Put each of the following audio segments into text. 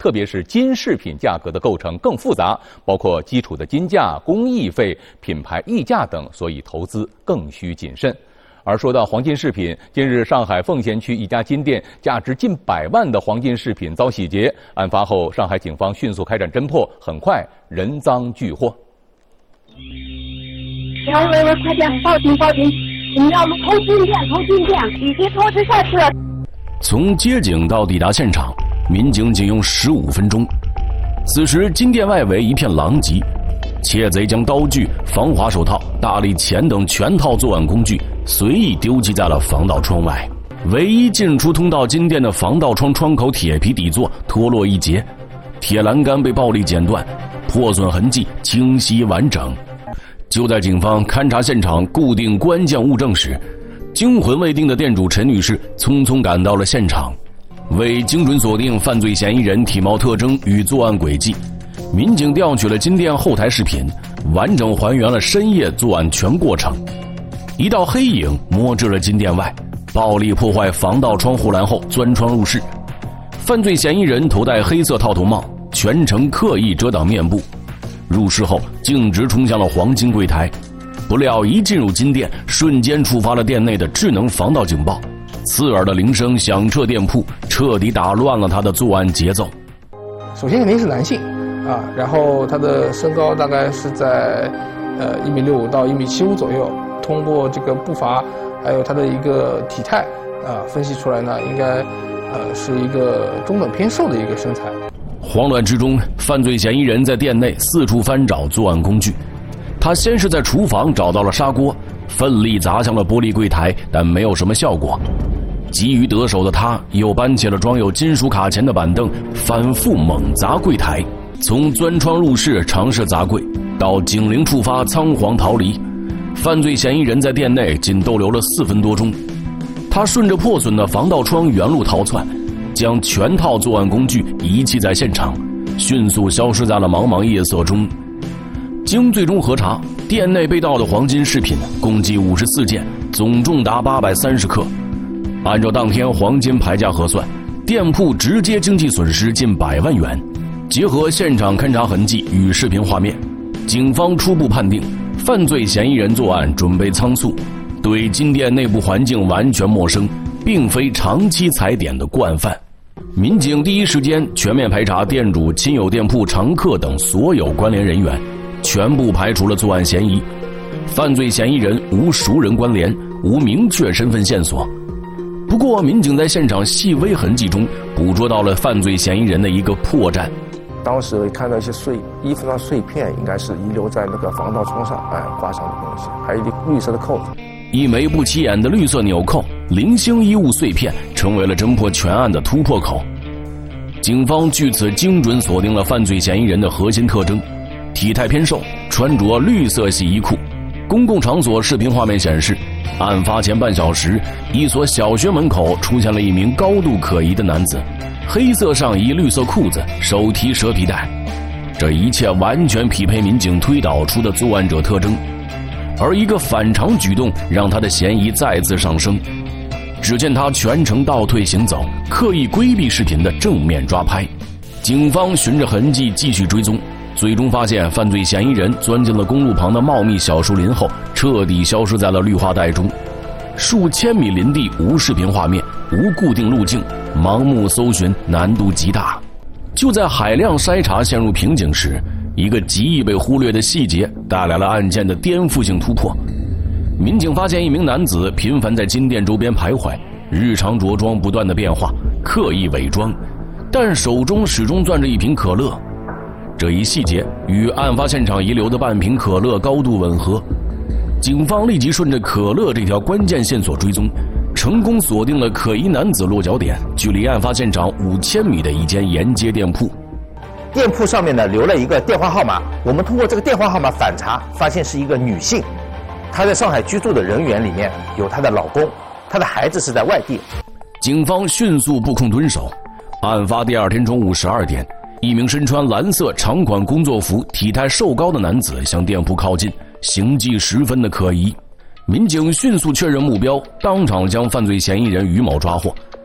特别是金饰品价格的构成更复杂，包括基础的金价、工艺费、品牌溢价等，所以投资更需谨慎。而说到黄金饰品，近日上海奉贤区一家金店价值近100万的黄金饰品遭洗劫，案发后上海警方迅速开展侦破，很快人赃俱获。 喂，快点报警！我们要偷金店，已经通知下去了。 从接警到抵达现场，民警仅用15分钟。此时金店外围一片狼藉，窃贼将刀具、防滑手套、大力钳等全套作案工具随意丢弃在了防盗窗外。唯一进出通道金店的防盗窗窗口铁皮底座脱落一截，铁栏杆被暴力剪断，破损痕迹清晰完整。就在警方勘查现场固定关键物证时，惊魂未定的店主陈女士匆匆赶到了现场。为精准锁定犯罪嫌疑人体貌特征与作案轨迹，民警调取了金店后台视频，完整还原了深夜作案全过程。一道黑影摸至了金店外，暴力破坏防盗窗护栏后钻窗入室。犯罪嫌疑人头戴黑色套头帽，全程刻意遮挡面部。入室后径直冲向了黄金柜台，不料一进入金店，瞬间触发了店内的智能防盗警报，刺耳的铃声响彻店铺，彻底打乱了他的作案节奏。 首先肯定是男性啊，然后他的身高大概是在1.65米到1.75米左右，通过这个步伐还有他的一个体态啊，分析出来呢，应该是一个中等偏瘦的一个身材。 慌乱之中，犯罪嫌疑人在店内四处翻找作案工具。他先是在厨房找到了砂锅，奋力砸向了玻璃柜台，但没有什么效果。急于得手的他又搬起了装有金属卡钳的板凳，反复猛砸柜台。从钻窗入室尝试砸柜，到警铃触发仓皇逃离，犯罪嫌疑人在店内仅逗留了4分多钟。他顺着破损的防盗窗原路逃窜，将全套作案工具遗弃在现场，迅速消失在了茫茫夜色中。经最终核查，店内被盗的黄金饰品共计54件，总重达830克。按照当天黄金牌价核算，店铺直接经济损失近100万元。结合现场勘查痕迹与视频画面，警方初步判定犯罪嫌疑人作案准备仓促，对金店内部环境完全陌生，并非长期踩点的惯犯。民警第一时间全面排查店主、亲友店铺常客等所有关联人员，全部排除了作案嫌疑。犯罪嫌疑人无熟人关联，无明确身份线索。不过民警在现场细微痕迹中捕捉到了犯罪嫌疑人的一个破绽。 当时看到一些衣服上碎片，应该是遗留在那个防盗窗上挂上的东西，还有一绿色的扣子。 一枚不起眼的绿色纽扣，零星衣物碎片，成为了侦破全案的突破口。警方据此精准锁定了犯罪嫌疑人的核心特征：体态偏瘦，穿着绿色洗衣裤。公共场所视频画面显示，案发前半小时，一所小学门口出现了一名高度可疑的男子，黑色上衣、绿色裤子，手提蛇皮袋。这一切完全匹配民警推导出的作案者特征。而一个反常举动让他的嫌疑再次上升。只见他全程倒退行走，刻意规避视频的正面抓拍。警方循着痕迹继续追踪，最终发现犯罪嫌疑人钻进了公路旁的茂密小树林后，彻底消失在了绿化带中。数千米林地无视频画面，无固定路径，盲目搜寻难度极大。就在海量筛查陷入瓶颈时，一个极易被忽略的细节带来了案件的颠覆性突破。民警发现一名男子频繁在金店周边徘徊，日常着装不断的变化，刻意伪装，但手中始终攥着一瓶可乐。这一细节与案发现场遗留的半瓶可乐高度吻合。警方立即顺着可乐这条关键线索追踪，成功锁定了可疑男子落脚点，距离案发现场5000米的一间沿街店铺。 店铺上面呢留了一个电话号码，我们通过这个电话号码反查，发现是一个女性，她在上海居住的人员里面有她的老公，她的孩子是在外地。 警方迅速布控蹲守。案发第二天中午12点，一名身穿蓝色长款工作服、体态瘦高的男子向店铺靠近，行迹十分的可疑。民警迅速确认目标，当场将犯罪嫌疑人于某抓获。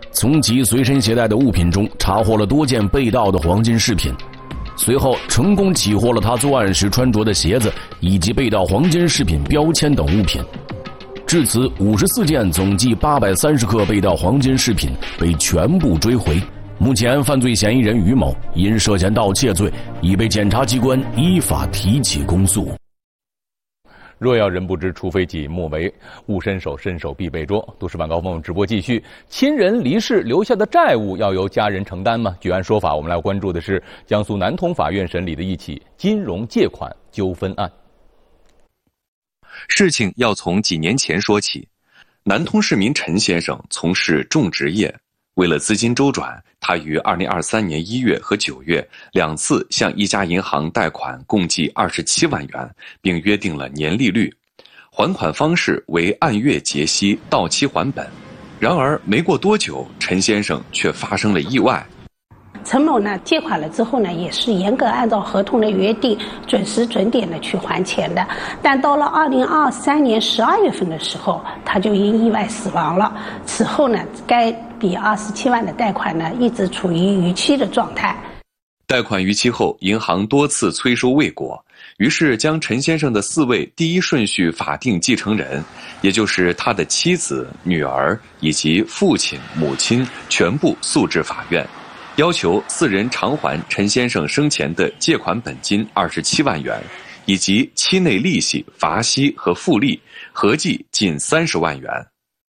从其随身携带的物品中查获了多件被盗的黄金饰品，随后成功起获了他作案时穿着的鞋子以及被盗黄金饰品标签等物品。至此，54件总计830克被盗黄金饰品被全部追回。目前，犯罪嫌疑人于某因涉嫌盗窃罪已被检察机关依法提起公诉。 若要人不知，除非己莫为。勿伸手，伸手必被捉。都市晚高峰直播继续。亲人离世留下的债务要由家人承担吗？据按说法，我们来关注的是江苏南通法院审理的一起金融借款纠纷案。 事情要从几年前说起。南通市民陈先生从事种植业，为了资金周转，他于2023年1月和9月2次向一家银行贷款，共计27万元，并约定了年利率，还款方式为按月结息，到期还本。然而没过多久，陈先生却发生了意外。 陈某呢借款了之后呢，也是严格按照合同的约定，准时准点的去还钱的。但到了2023年12月份的时候，他就因意外死亡了。此后呢，该笔27万的贷款呢，一直处于逾期的状态。 贷款逾期后，银行多次催收未果，于是将陈先生的4位第一顺序法定继承人，也就是他的妻子、女儿以及父亲、母亲，全部诉至法院。要求4人偿还陈先生生前的借款本金27万元，以及期内利息、罚息和复利，合计近30万元。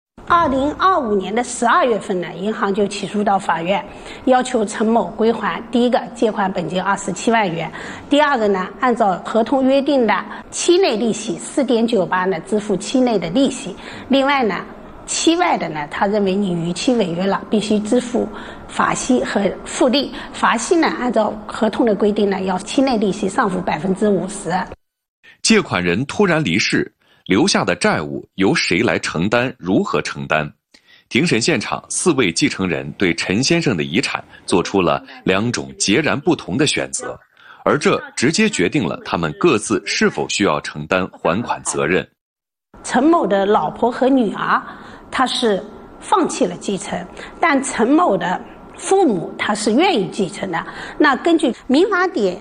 2025年的12月份呢，银行就起诉到法院，要求陈某归还第一个借款本金27万元，第二个呢，按照合同约定的期内利息4.98%呢，支付期内的利息。另外呢，期外的呢，他认为你逾期违约了，必须支付罚息和复利。罚息呢，按照合同的规定呢，要期内利息上浮50%。 借款人突然离世，留下的债务由谁来承担？如何承担？庭审现场，4位继承人对陈先生的遗产做出了2种截然不同的选择，而这直接决定了他们各自是否需要承担还款责任。 陈某的老婆和女儿，他是放弃了继承，但陈某的父母他是愿意继承的。那根据民法典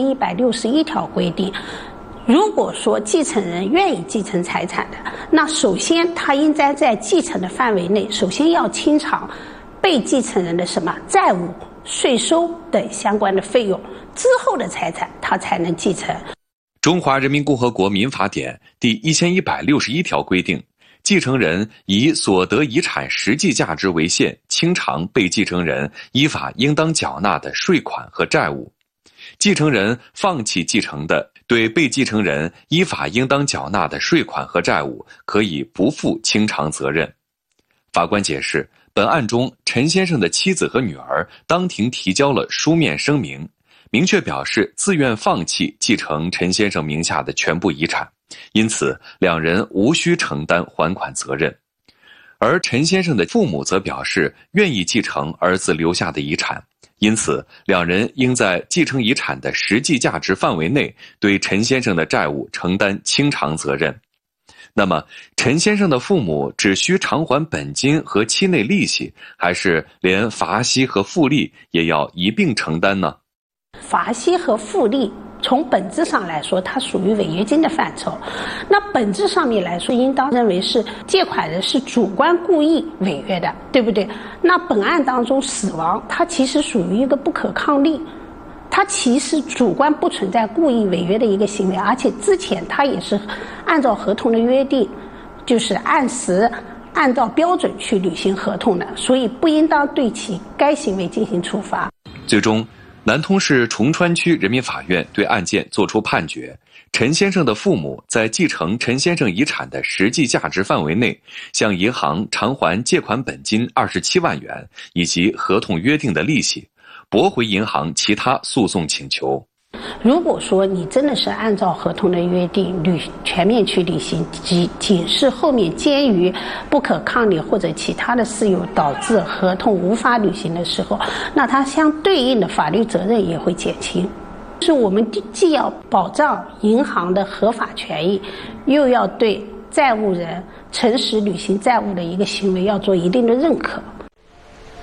1161条规定，如果说继承人愿意继承财产的，那首先他应该在继承的范围内，首先要清偿被继承人的什么债务、税收等相关的费用，之后的财产他才能继承。 中华人民共和国民法典第1161条规定，继承人以所得遗产实际价值为限，清偿被继承人依法应当缴纳的税款和债务。继承人放弃继承的，对被继承人依法应当缴纳的税款和债务，可以不负清偿责任。法官解释，本案中陈先生的妻子和女儿当庭提交了书面声明，明确表示自愿放弃继承陈先生名下的全部遗产，因此2人无需承担还款责任。而陈先生的父母则表示愿意继承儿子留下的遗产，因此2人应在继承遗产的实际价值范围内对陈先生的债务承担清偿责任。那么陈先生的父母只需偿还本金和期内利息，还是连罚息和复利也要一并承担呢？ 罚息和复利从本质上来说，它属于违约金的范畴。那本质上面来说，应当认为是借款人是主观故意违约的，对不对？那本案当中死亡，它其实属于一个不可抗力，它其实主观不存在故意违约的一个行为，而且之前它也是按照合同的约定，就是按时按照标准去履行合同的，所以不应当对其该行为进行处罚。 最终南通市崇川区人民法院对案件作出判决，陈先生的父母在继承陈先生遗产的实际价值范围内，向银行偿还借款本金27万元以及合同约定的利息，驳回银行其他诉讼请求。 如果说你真的是按照合同的约定全面去履行，仅是后面鉴于不可抗力或者其他的事由导致合同无法履行的时候，那它相对应的法律责任也会减轻。是我们既要保障银行的合法权益，又要对债务人诚实履行债务的一个行为要做一定的认可。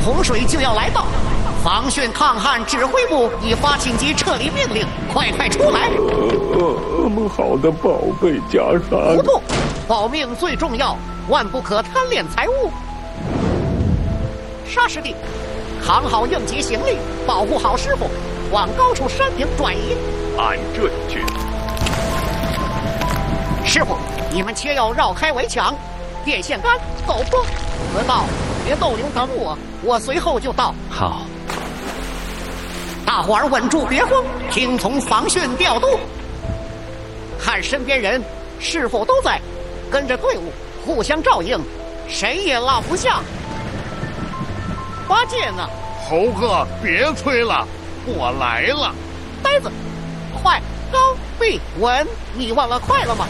洪水就要来到。防汛抗旱指挥部已发紧急撤离命令，快出来！ 好的，宝贝家山。 糊涂，保命最重要，万不可贪恋财物。沙师弟，扛好应急行李，保护好师傅，往高处山顶转移。 按这去。 师傅，你们切要绕开围墙，电线杆走不？得到，别逗留等我，我随后就到。 好。 大伙儿稳住，别慌，听从防汛调度，看身边人是否都在，跟着队伍互相照应，谁也落不下。八戒呢？ 猴哥，别催了，我来了。 呆子，快，高，闭，稳，你忘了快了吗？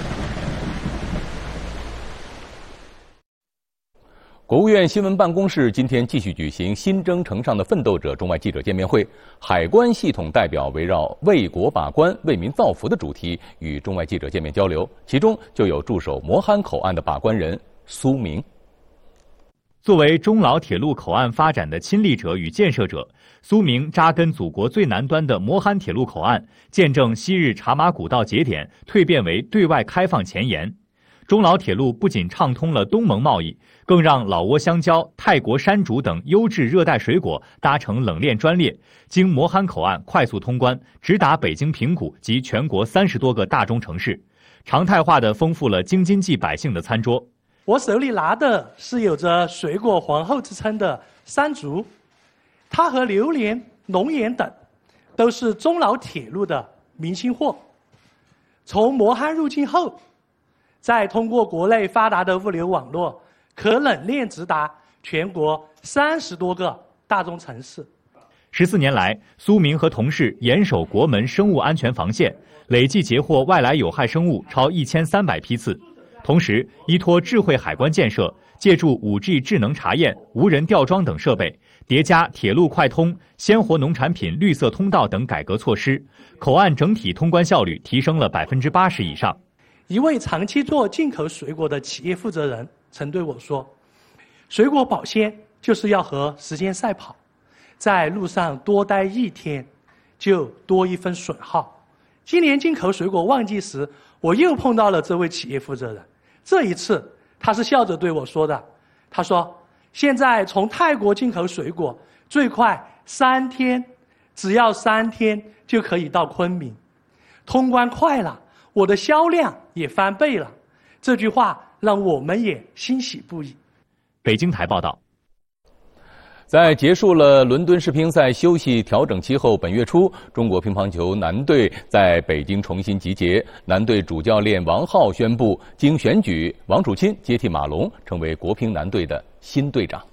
国务院新闻办公室今天继续举行新征程上的奋斗者中外记者见面会，海关系统代表围绕为国把关、为民造福的主题与中外记者见面交流，其中就有驻守磨憨口岸的把关人苏明。 作为中老铁路口岸发展的亲历者与建设者，苏明扎根祖国最南端的磨憨铁路口岸，见证昔日茶马古道节点蜕变为对外开放前沿。中老铁路不仅畅通了东盟贸易，更让老挝香蕉、泰国山竹等优质热带水果搭乘冷链专列，经磨憨口岸快速通关，直达北京平谷及全国30多个大中城市，常态化地丰富了京津冀百姓的餐桌。 我手里拿的是有着水果皇后之称的山竹，它和榴莲、龙眼等都是中老铁路的明星货。从磨憨入境后，再通过国内发达的物流网络，可冷链直达全国30多个大中城市。 14年来，苏明和同事严守国门生物安全防线，累计截获外来有害生物超1300批次。同时，依托智慧海关建设，借助 5G 智能查验、无人吊装等设备，叠加铁路快通、鲜活农产品绿色通道等改革措施，口岸整体通关效率提升了80%以上。 一位长期做进口水果的企业负责人曾对我说：“水果保鲜就是要和时间赛跑，在路上多待1天，就多1分损耗。”今年进口水果旺季时，我又碰到了这位企业负责人。这一次，他是笑着对我说的：“他说，现在从泰国进口水果，最快3天，只要3天就可以到昆明。通关快了，我的销量也翻倍了。”这句话让我们也欣喜不已。 北京台报道。 在结束了伦敦世乒赛休息调整期后，本月初，中国乒乓球男队在北京重新集结。男队主教练王浩宣布，经选举，王楚钦接替马龙，成为国乒男队的新队长。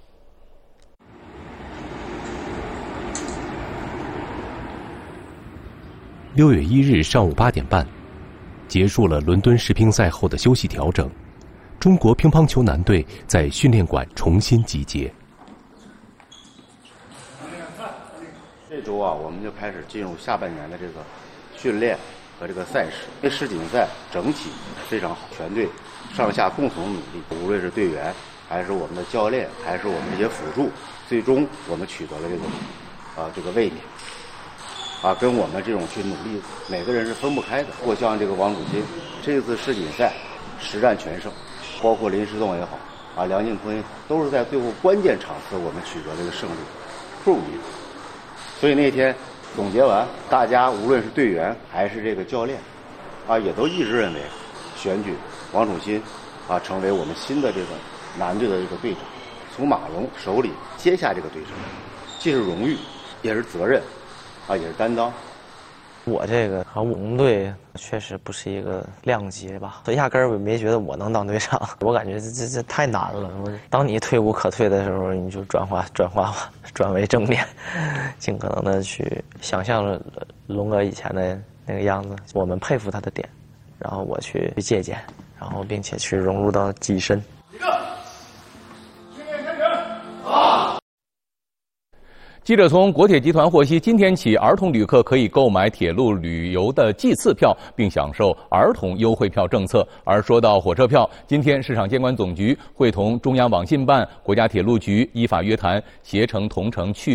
6月1日上午8点半，结束了伦敦世乒赛后的休息调整，中国乒乓球男队在训练馆重新集结。 这周啊，我们就开始进入下半年的这个训练和这个赛事。这世锦赛整体非常好，全队上下共同努力，无论是队员，还是我们的教练，还是我们这些辅助，最终我们取得了这个卫冕。跟我们这种去努力，每个人是分不开的。我像这个王楚钦，这次世锦赛实战全胜，包括林诗栋也好，梁靖昆也好，都是在最后关键场次我们取得这个胜利，不容易。所以那天总结完，大家无论是队员还是这个教练，也都一致认为，选举王楚钦成为我们新的这个男队的这个队长，从马龙手里接下这个队长，既是荣誉，也是责任，也是担当。 我这个和武工队确实不是一个量级吧，压根儿我没觉得我能当队长。我感觉这太难了。当你退无可退的时候，你就转化吧，转为正面，尽可能的去想象龙哥以前的那个样子，我们佩服他的点，然后我去借鉴，然后并且去融入到己身。 记者从国铁集团获悉，今天起，儿童旅客可以购买铁路旅游的季次票，并享受儿童优惠票政策。而说到火车票，今天市场监管总局会同中央网信办、国家铁路局依法约谈，携程同城去